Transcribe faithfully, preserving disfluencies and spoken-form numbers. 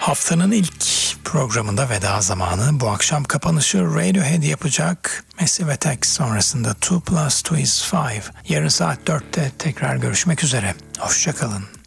Haftanın ilk programında veda zamanı. Bu akşam kapanışı Radiohead yapacak. Massive Attack sonrasında two plus two is five. Yarın saat dörtte tekrar görüşmek üzere. Hoşça kalın.